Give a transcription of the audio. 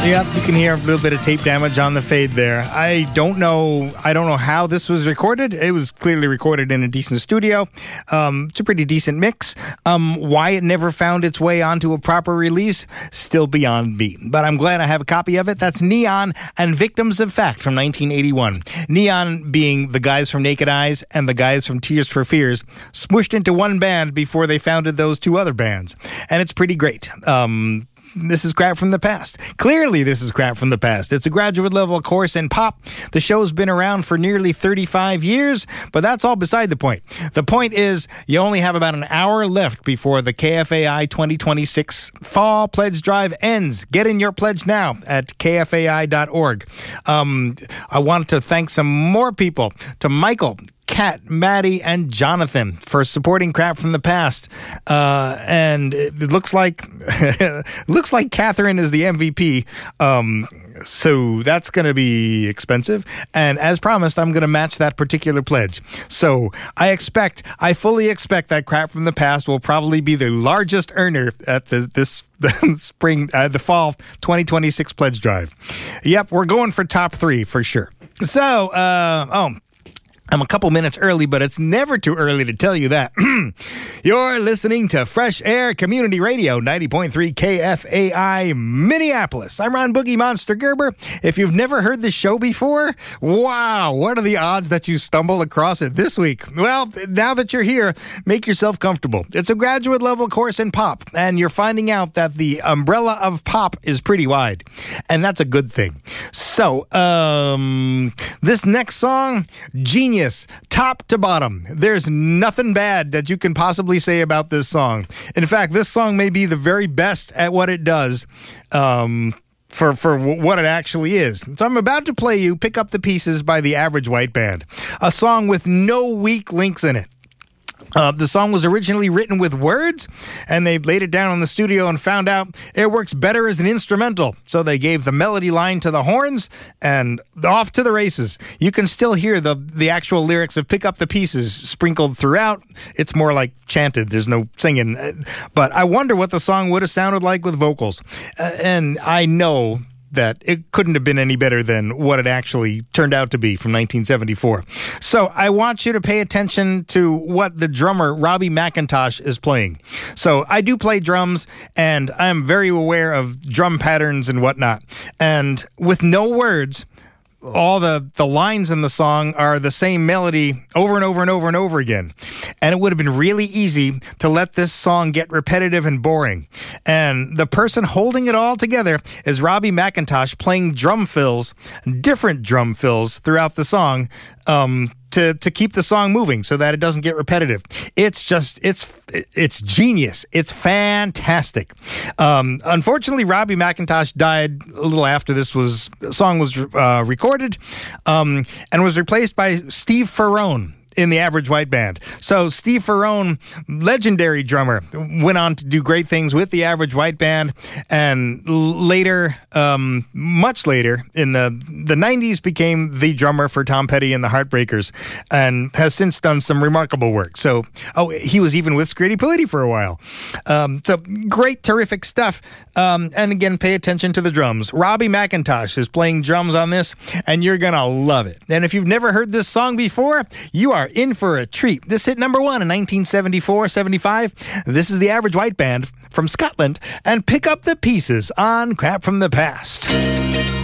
Yep, you can hear a little bit of tape damage on the fade there. I don't know how this was recorded. It was clearly recorded in a decent studio. It's a pretty decent mix. Why it never found its way onto a proper release, still beyond me. But I'm glad I have a copy of it. That's Neon and Victims of Fact from 1981. Neon being the guys from Naked Eyes and the guys from Tears for Fears smushed into one band before they founded those two other bands. And it's pretty great. This is crap from the past. Clearly, this is crap from the past. It's a graduate level course in pop. The show's been around for nearly 35 years, but that's all beside the point. The point is, you only have about an hour left before the KFAI 2026 Fall Pledge Drive ends. Get in your pledge now at kfai.org. I want to thank some more people, to Michael, Kat, Maddie, and Jonathan for supporting crap from the past. And it looks like Catherine is the MVP. So that's going to be expensive. And as promised, I'm going to match that particular pledge. So I fully expect that crap from the past will probably be the largest earner at the fall 2026 pledge drive. Yep, we're going for top 3 for sure. So, I'm a couple minutes early, but it's never too early to tell you that. You're listening to Fresh Air Community Radio, 90.3 KFAI Minneapolis. I'm Ron Boogie Monster Gerber. If you've never heard this show before, wow, what are the odds that you stumble across it this week? Well, now that you're here, make yourself comfortable. It's a graduate level course in pop, and you're finding out that the umbrella of pop is pretty wide, and that's a good thing. So, this next song, genius, top to bottom. There's nothing bad that you can possibly say about this song. In fact, this song may be the very best at what it does, for what it actually is. So I'm about to play you Pick Up the Pieces by the Average White Band, a song with no weak links in it. The song was originally written with words, and they laid it down in the studio and found out it works better as an instrumental. So they gave the melody line to the horns, and off to the races. You can still hear the actual lyrics of Pick Up the Pieces sprinkled throughout. It's more like chanted. There's no singing. But I wonder what the song would have sounded like with vocals. And I know that it couldn't have been any better than what it actually turned out to be from 1974. So I want you to pay attention to what the drummer, Robbie McIntosh, is playing. So I do play drums, and I'm very aware of drum patterns and whatnot. And with no words, all the lines in the song are the same melody over and over and over and over again. And it would have been really easy to let this song get repetitive and boring. And the person holding it all together is Robbie McIntosh playing drum fills, different drum fills throughout the song, to keep the song moving so that it doesn't get repetitive. It's genius. It's fantastic. Unfortunately, Robbie McIntosh died a little after the song was recorded, and was replaced by Steve Ferrone in the Average White Band. So Steve Ferrone, legendary drummer, went on to do great things with the Average White Band, and later, much later, in the 90s, became the drummer for Tom Petty and the Heartbreakers, and has since done some remarkable work. So, he was even with Scritti Politti for a while. So great, terrific stuff. And again, pay attention to the drums. Robbie McIntosh is playing drums on this, and you're gonna love it. And if you've never heard this song before, you are in for a treat. This hit number 1 in 1974-75. This is the Average White Band from Scotland, and Pick Up the Pieces on Crap from the Past.